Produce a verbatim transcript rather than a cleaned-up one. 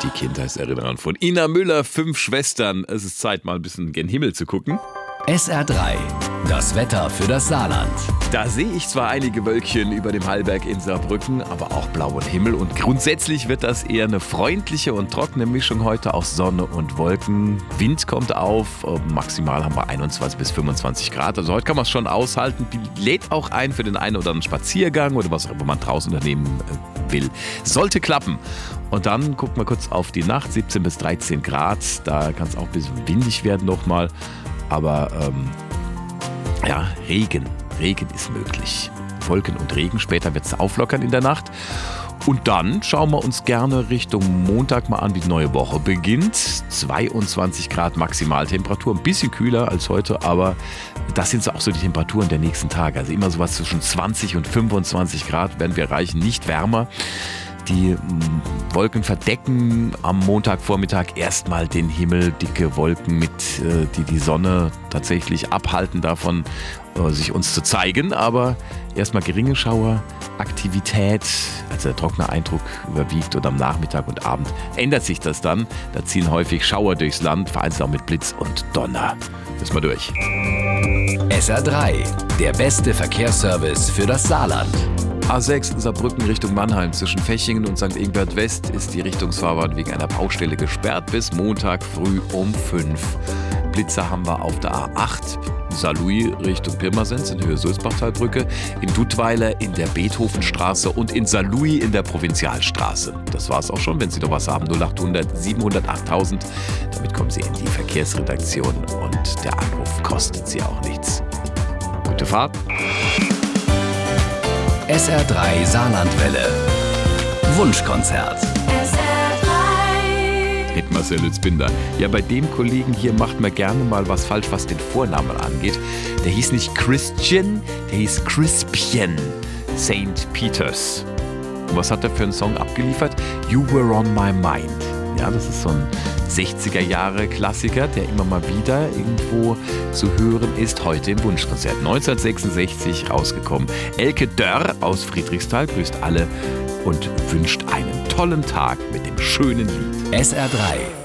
die Kindheitserinnerung von Ina Müller, Fünf Schwestern. Es ist Zeit, mal ein bisschen gen Himmel zu gucken. S R drei, das Wetter für das Saarland. Da sehe ich zwar einige Wölkchen über dem Hallberg in Saarbrücken, aber auch blauen Himmel. Und grundsätzlich wird das eher eine freundliche und trockene Mischung heute aus Sonne und Wolken. Wind kommt auf, maximal haben wir einundzwanzig bis fünfundzwanzig Grad. Also heute kann man es schon aushalten. Lädt auch ein für den einen oder anderen Spaziergang oder was auch immer man draußen unternehmen will. Sollte klappen. Und dann gucken wir kurz auf die Nacht, siebzehn bis dreizehn Grad. Da kann es auch ein bisschen windig werden nochmal. Aber ähm, ja, Regen. Regen ist möglich. Wolken und Regen. Später wird es auflockern in der Nacht. Und dann schauen wir uns gerne Richtung Montag mal an, wie die neue Woche beginnt. zweiundzwanzig Grad Maximaltemperatur. Ein bisschen kühler als heute, aber das sind auch so die Temperaturen der nächsten Tage. Also immer sowas zwischen zwanzig und fünfundzwanzig Grad werden wir erreichen. Nicht wärmer. Die Wolken verdecken am Montagvormittag erstmal den Himmel, dicke Wolken, mit, äh, die die Sonne tatsächlich abhalten davon, äh, sich uns zu zeigen. Aber erstmal geringe Schaueraktivität, also der trockene Eindruck überwiegt, und am Nachmittag und Abend ändert sich das dann. Da ziehen häufig Schauer durchs Land, vereinzelt auch mit Blitz und Donner. Müssen wir durch. S R drei, der beste Verkehrsservice für das Saarland. A sechs Saarbrücken Richtung Mannheim. Zwischen Fechingen und Sankt Ingbert West ist die Richtungsfahrbahn wegen einer Baustelle gesperrt bis Montag früh um fünf. Blitzer haben wir auf der A acht. Saarlouis Richtung Pirmasens in Höhe Sulzbachtalbrücke, in Duttweiler in der Beethovenstraße und in Saarlouis in der Provinzialstraße. Das war's auch schon. Wenn Sie noch was haben, null achthundert siebenhundertachttausend. Damit kommen Sie in die Verkehrsredaktion und der Anruf kostet Sie auch nichts. Gute Fahrt. S R drei Saarlandwelle. Wunschkonzert. S R drei. Mit Marcel Lützbinder. Ja, bei dem Kollegen hier macht man gerne mal was falsch, was den Vornamen angeht. Der hieß nicht Christian, der hieß Crispian Saint Peters. Und was hat er für einen Song abgeliefert? You Were On My Mind. Ja, das ist so ein sechziger Jahre Klassiker, der immer mal wieder irgendwo zu hören ist. Heute im Wunschkonzert. neunzehnhundertsechsundsechzig rausgekommen. Elke Dörr aus Friedrichsthal grüßt alle und wünscht einen tollen Tag mit dem schönen Lied. S R drei